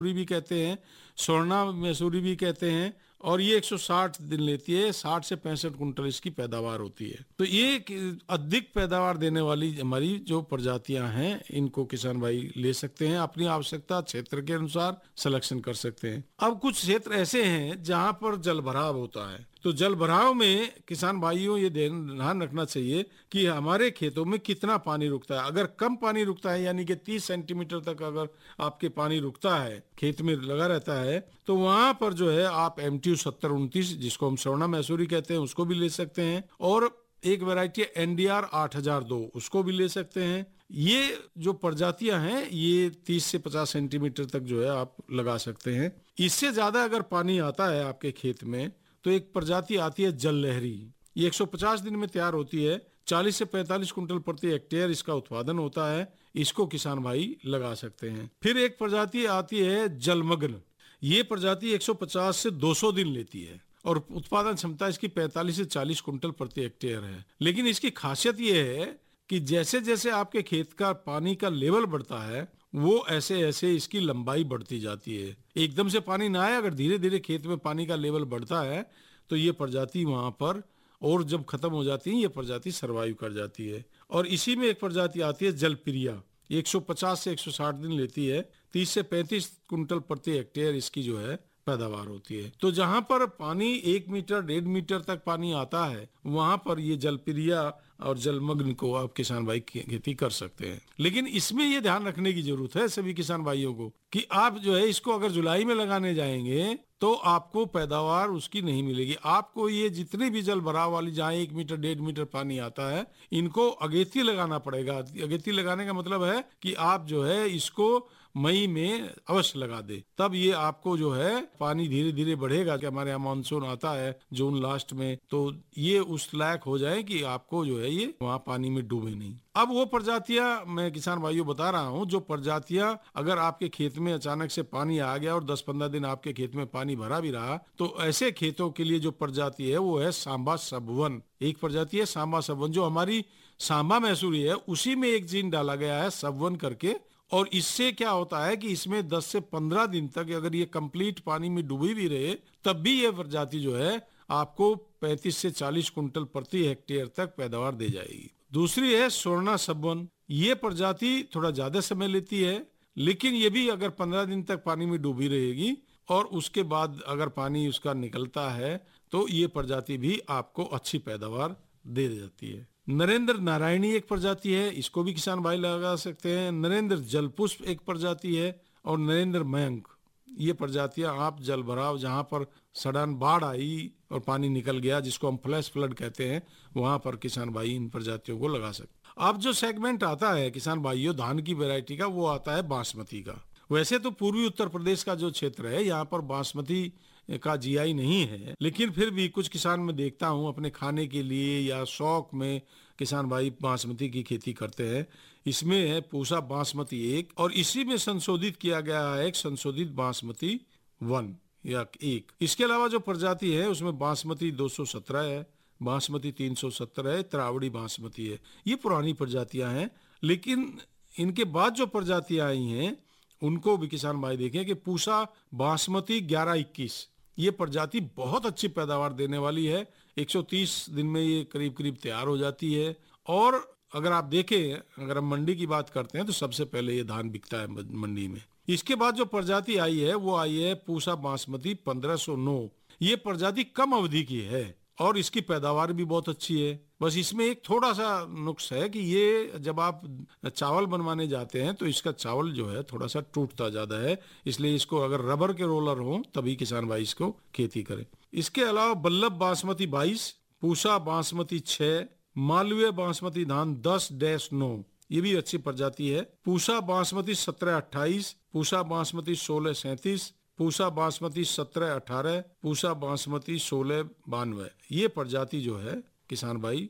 भी कहते हैं, स्वर्णा मैसूरी भी कहते हैं, और ये 160 दिन लेती है। 60 से 65 कुंटल इसकी पैदावार होती है। तो ये अधिक पैदावार देने वाली हमारी जो प्रजातियां हैं, इनको किसान भाई ले सकते हैं, अपनी आवश्यकता क्षेत्र के अनुसार सिलेक्शन कर सकते हैं। अब कुछ क्षेत्र ऐसे हैं जहां पर जलभराव होता है, तो जलभराव में किसान भाइयों ये ध्यान रखना चाहिए कि हमारे खेतों में कितना पानी रुकता है। अगर कम पानी रुकता है, यानी कि 30 सेंटीमीटर तक अगर आपके पानी रुकता है, खेत में लगा रहता है, तो वहां पर जो है आप MTU 7029, जिसको हम स्वर्णा मैसूरी कहते हैं, उसको भी ले सकते हैं। और एक वैरायटी NDR 8002, उसको भी ले सकते हैं। ये जो प्रजातियां हैं, ये 30 से 50 सेंटीमीटर तक जो है आप लगा सकते हैं। इससे ज्यादा अगर पानी आता है आपके खेत में, तो एक प्रजाति आती है जल लहरी। ये 150 दिन में तैयार होती है। 40 से 45 कुंटल प्रति हेक्टेयर इसका उत्पादन होता है। इसको किसान भाई लगा सकते हैं। फिर एक प्रजाति आती है जलमग्न। ये प्रजाति 150 से 200 दिन लेती है और उत्पादन क्षमता इसकी 45 से 40 कुंटल प्रति हेक्टेयर है। लेकिन इसकी खासियत ये है कि जैसे जैसे आपके खेत का पानी का लेवल बढ़ता है, वो ऐसे ऐसे इसकी लंबाई बढ़ती जाती है। एकदम से पानी ना आए, अगर धीरे धीरे खेत में पानी का लेवल बढ़ता है, तो ये प्रजाति वहां पर, और जब खत्म हो जाती है ये प्रजाति सरवाइव कर जाती है। और इसी में एक प्रजाति आती है जलप्रिया। 150 से 160 दिन लेती है। 30 से 35 कुंटल प्रति हेक्टेयर इसकी जो है पैदावार होती है। तो जहां पर पानी 1 मीटर 1.5 मीटर तक पानी आता है, वहां पर ये जलप्रिया और जलमग्न को आप किसान भाई खेती कर सकते हैं। लेकिन इसमें ये ध्यान रखने की जरूरत है सभी किसान भाइयों को कि आप जो है इसको अगर जुलाई में लगाने जाएंगे तो आपको पैदावार उसकी नहीं मिलेगी। आपको ये जितनी भी जल भराव वाली, जहाँ 1 मीटर 1.5 मीटर पानी आता है, इनको अगेती लगाना पड़ेगा। अगेती लगाने का मतलब है कि आप जो है इसको मई में अवश्य लगा दे, तब ये आपको जो है पानी धीरे धीरे बढ़ेगा। कि हमारे यहाँ मानसून आता है जून लास्ट में, तो ये उस लायक हो जाए कि आपको जो है ये वहाँ पानी में डूबे नहीं। अब वो प्रजातियां मैं किसान भाइयों बता रहा हूँ, जो प्रजातियां अगर आपके खेत में अचानक से पानी आ गया और 10-15 दिन आपके खेत में पानी भरा भी रहा, तो ऐसे खेतों के लिए जो प्रजाति है वो है सांबा सबवन। एक प्रजाति है सांबा सबवन, जो हमारी सांबा मैसूरी है, उसी में एक जीन डाला गया है सबवन करके। और इससे क्या होता है कि इसमें 10 से 15 दिन तक अगर ये कंप्लीट पानी में डूबी भी रहे, तब भी ये प्रजाति जो है आपको 35 से 40 कुंटल प्रति हेक्टेयर तक पैदावार दे जाएगी। दूसरी है स्वर्णा सबवन। ये प्रजाति थोड़ा ज्यादा समय लेती है, लेकिन ये भी अगर 15 दिन तक पानी में डूबी रहेगी और उसके बाद अगर पानी उसका निकलता है, तो ये प्रजाति भी आपको अच्छी पैदावार दे जाती है। नरेंद्र नारायणी एक प्रजाति है, इसको भी किसान भाई लगा सकते हैं। नरेंद्र जलपुष्प एक प्रजाति है, और नरेंद्र मयंक। ये प्रजातियां आप जल भराव, जहां पर सडन बाढ़ आई और पानी निकल गया, जिसको हम फ्लैश फ्लड कहते हैं, वहां पर किसान भाई इन प्रजातियों को लगा सकते। अब जो सेगमेंट आता है किसान भाइयों धान की वैरायटी का, वो आता है बासमती का। वैसे तो पूर्वी उत्तर प्रदेश का जो क्षेत्र है, यहाँ पर बासमती का GI नहीं है, लेकिन फिर भी कुछ किसान मैं देखता हूँ अपने खाने के लिए या शौक में किसान भाई बासमती की खेती करते हैं। इसमें है पूसा बासमती 1, और इसी में संशोधित किया गया है एक संशोधित बासमती 1 या 1। इसके अलावा जो प्रजाति है उसमें बासमती 217 है, बासमती 370 है, त्रावड़ी बासमती है। ये पुरानी प्रजातियां हैं, लेकिन इनके बाद जो प्रजातियां आई हैं उनको भी किसान भाई देखें कि पूसा बासमती 1121, ये प्रजाति बहुत अच्छी पैदावार देने वाली है। 130 दिन में ये करीब करीब तैयार हो जाती है। और अगर आप देखें, अगर हम मंडी की बात करते हैं, तो सबसे पहले ये धान बिकता है मंडी में। इसके बाद जो प्रजाति आई है वो आई है पूसा बासमती 1509। ये प्रजाति कम अवधि की है और इसकी पैदावार भी बहुत अच्छी है। बस इसमें एक थोड़ा सा नुक्स है कि ये जब आप चावल बनवाने जाते हैं तो इसका चावल जो है थोड़ा सा टूटता ज्यादा है, इसलिए इसको अगर रबर के रोलर हो तभी किसान भाई इसको खेती करें। इसके अलावा बल्लभ बासमती 22, पूसा बासमती 6, मालवीय बासमती धान 10-9, ये भी अच्छी प्रजाति है। पूसा बासमती 1728, पूसा बासमती 1637, पूसा बासमती 1718, पूसा बासमती 1692, ये प्रजाति जो है किसान भाई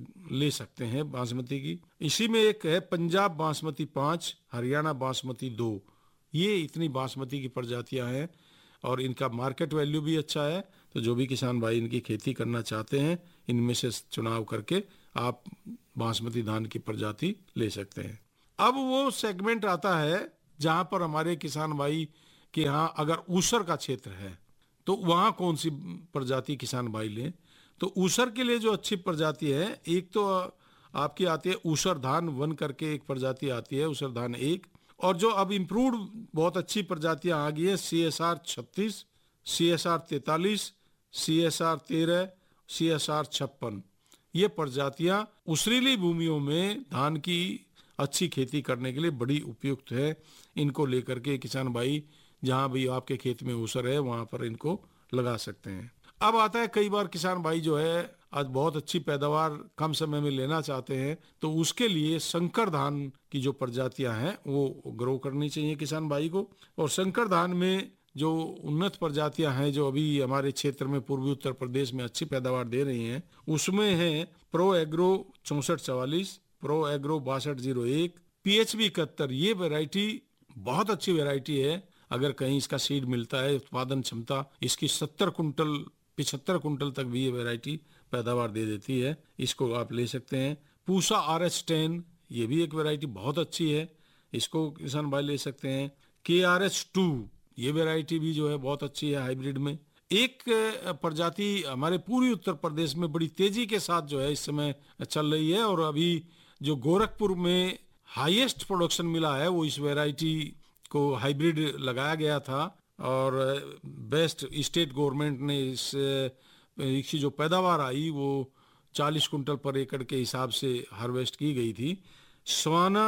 ले सकते हैं बासमती की। इसी में एक है पंजाब बासमती 5, हरियाणा बासमती 2। ये इतनी बासमती की प्रजातियां हैं और इनका मार्केट वैल्यू भी अच्छा है। तो जो भी किसान भाई इनकी खेती करना चाहते हैं, इनमें से चुनाव करके आप बासमती धान की प्रजाति ले सकते हैं। अब वो सेगमेंट आता है जहां पर हमारे किसान भाई कि हाँ अगर ऊसर का क्षेत्र है तो वहाँ कौन सी प्रजाति किसान भाई लें। तो ऊसर के लिए जो अच्छी प्रजाति है, एक तो आपकी आती है ऊसर धान 1 करके एक प्रजाति आती है, ऊसर धान 1। और जो अब इम्प्रूव्ड बहुत अच्छी प्रजातियां आ गई है, CSR 36, CSR 43, CSR 13, CSR 56। ये प्रजातियां ऊसरीली भूमियों में धान की अच्छी खेती करने के लिए बड़ी उपयुक्त है। इनको लेकर के किसान भाई जहां भी आपके खेत में ऊसर है वहां पर इनको लगा सकते हैं। अब आता है कई बार किसान भाई जो है आज बहुत अच्छी पैदावार कम समय में लेना चाहते हैं, तो उसके लिए संकर धान की जो प्रजातियां हैं वो ग्रो करनी चाहिए किसान भाई को। और संकर धान में जो उन्नत प्रजातियां हैं जो अभी हमारे क्षेत्र में पूर्वी उत्तर प्रदेश में अच्छी पैदावार दे रही हैं, उसमें है pro agro 6444, pro agro 6201, PHB 71। ये वैरायटी बहुत अच्छी वैरायटी है। अगर कहीं इसका सीड मिलता है, उत्पादन क्षमता इसकी 70 कुंटल 75 कुंटल तक भी ये वैरायटी पैदावार दे देती है। इसको आप ले सकते हैं। पूसा RH10, ये भी एक वैरायटी बहुत अच्छी है, इसको किसान भाई ले सकते हैं। KRH2, ये वैरायटी भी जो है बहुत अच्छी है हाइब्रिड में। एक प्रजाति हमारे पूर्वी उत्तर प्रदेश में बड़ी तेजी के साथ जो है इस समय चल रही है, और अभी जो गोरखपुर में हाईएस्ट प्रोडक्शन मिला है वो इस वैरायटी को हाइब्रिड लगाया गया था, और बेस्ट स्टेट गवर्नमेंट ने इसकी जो पैदावार आई वो 40 कुंटल पर एकड़ के हिसाब से हार्वेस्ट की गई थी। स्वाना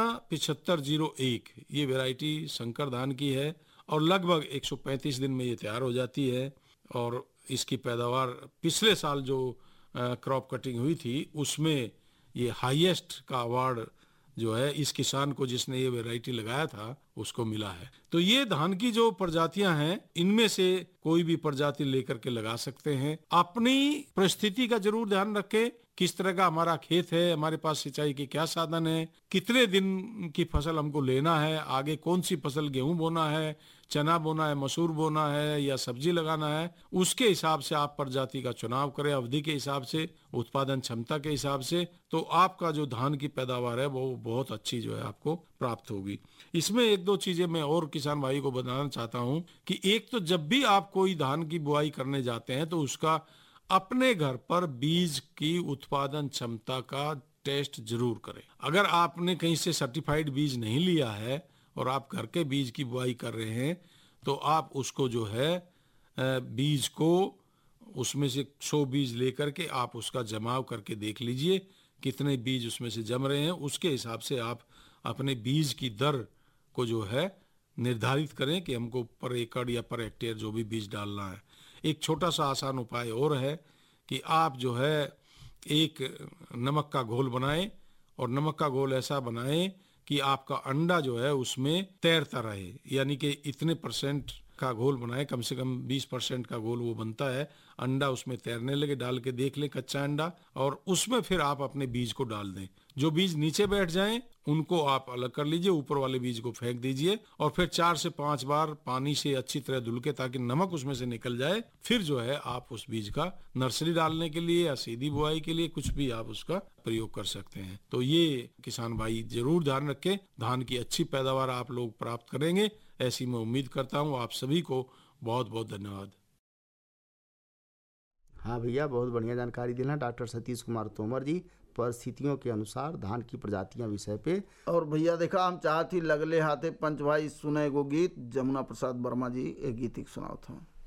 7501, ये वैरायटी शंकर धान की है, और लगभग 135 दिन में ये तैयार हो जाती है। और इसकी पैदावार पिछले साल जो क्रॉप कटिंग हुई थी उसमें ये हाईएस्ट का अवार्ड जो है इस किसान को जिसने ये वैरायटी लगाया था उसको मिला है। तो ये धान की जो प्रजातियां हैं इनमें से कोई भी प्रजाति लेकर के लगा सकते हैं। अपनी परिस्थिति का जरूर ध्यान रखें, किस तरह का हमारा खेत है, हमारे पास सिंचाई के क्या साधन है, कितने दिन की फसल हमको लेना है, आगे कौन सी फसल गेहूं बोना है, चना बोना है, मसूर बोना है या सब्जी लगाना है, उसके हिसाब से आप प्रजाति का चुनाव करें, अवधि के हिसाब से, उत्पादन क्षमता के हिसाब से, तो आपका जो धान की पैदावार है वो बहुत अच्छी जो है आपको प्राप्त होगी। इसमें एक दो चीजें मैं और किसान भाई को बताना चाहता हूं कि एक तो जब भी आप कोई धान की बुआई करने जाते हैं तो उसका अपने घर पर बीज की उत्पादन क्षमता का टेस्ट जरूर करें। अगर आपने कहीं से सर्टिफाइड बीज नहीं लिया है और आप घर के बीज की बुआई कर रहे हैं तो आप उसको जो है बीज को उसमें से 100 बीज लेकर के आप उसका जमाव करके देख लीजिए कितने बीज उसमें से जम रहे हैं। उसके हिसाब से आप अपने बीज की दर को जो है निर्धारित करें कि हमको पर एकड़ या पर हेक्टेयर जो भी बीज डालना है। एक छोटा सा आसान उपाय और है कि आप जो है एक नमक का घोल बनाएं, और नमक का घोल ऐसा बनाएं कि आपका अंडा जो है उसमें तैरता रहे, यानी कि इतने % का घोल बनाए, कम से कम 20% का घोल वो बनता है, अंडा उसमें तैरने लगे, डाल के देख ले कच्चा अंडा, और उसमें फिर आप अपने बीज को डाल दें। जो बीज नीचे बैठ जाएं उनको आप अलग कर लीजिए, ऊपर वाले बीज को फेंक दीजिए, और फिर 4 से 5 बार पानी से अच्छी तरह धुल के ताकि नमक उसमें से निकल जाए। फिर जो है आप उस बीज का नर्सरी डालने के लिए या सीधी बुआई के लिए कुछ भी आप उसका प्रयोग कर सकते हैं। तो ये किसान भाई जरूर ध्यान रखें, धान की अच्छी पैदावार आप लोग प्राप्त करेंगे, ऐसी मैं उम्मीद करता हूँ। आप सभी को बहुत बहुत धन्यवाद। हाँ भैया, बहुत बढ़िया जानकारी देना डॉक्टर सतीश कुमार तोमर जी परिस्थितियों के अनुसार धान की प्रजातियां विषय पे। और भैया देखा हम चाहती लगले हाथे पंच भाई सुने गो गीत, जमुना प्रसाद वर्मा जी एक गीत सुनाओ था।